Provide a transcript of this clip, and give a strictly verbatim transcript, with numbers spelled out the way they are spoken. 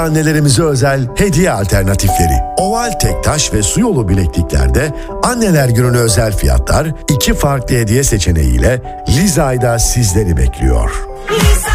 Annelerimize özel hediye alternatifleri. Oval tek taş ve su yolu bilekliklerde Anneler Günü'ne özel fiyatlar, iki farklı hediye seçeneğiyle Lizay'da sizleri bekliyor.